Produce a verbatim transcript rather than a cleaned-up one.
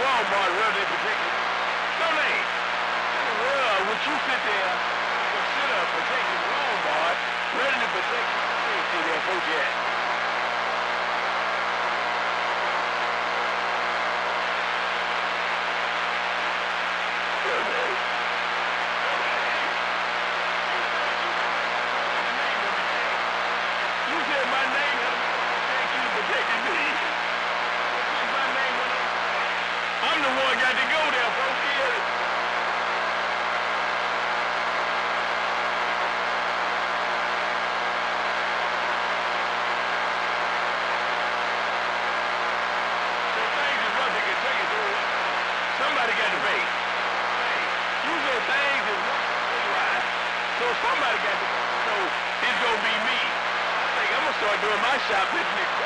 Walmart rather than protecting your name. In the world, would you sit there and consider protecting Walmart rather than protecting your name? See there, folks, yeah. I'm the one got to go there, folks. Here. So things is nothing can take it through. Somebody got to pay. You said things is nothing right. So somebody got to pay. So it's gonna be me. I think I'm gonna start doing my shoplifting.